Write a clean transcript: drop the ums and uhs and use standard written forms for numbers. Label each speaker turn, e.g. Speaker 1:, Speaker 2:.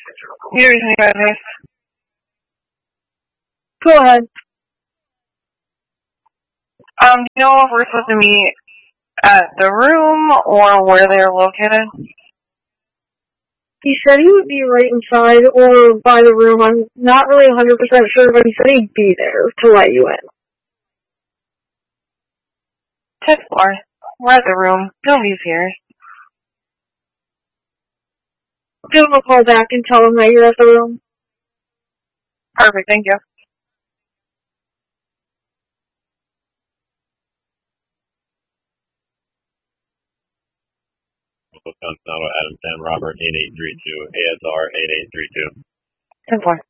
Speaker 1: Here's the address.
Speaker 2: Go ahead.
Speaker 1: Do you know if we're supposed to meet at the room or where they're located?
Speaker 2: He said he would be right inside or by the room. I'm not really 100% sure, but he said he'd be there to let you in.
Speaker 1: 10th floor. We're at the room. Nobody's here.
Speaker 2: Give him a call back and tell him that you're at the room.
Speaker 1: Perfect, thank you.
Speaker 3: Adam 10, Robert 8832, ASR 8832.
Speaker 1: 10th floor.